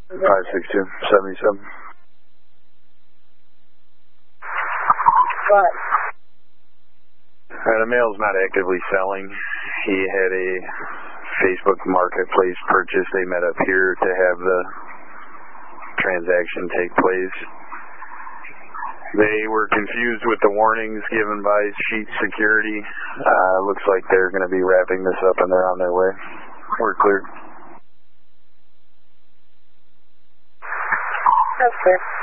562-77. What? The male's not actively selling. He had a Facebook Marketplace purchase. They met up here to have the transaction take place. They were confused with the warnings given by Sheet Security. Looks like they're going to be wrapping this up and they're on their way. We're clear. Okay.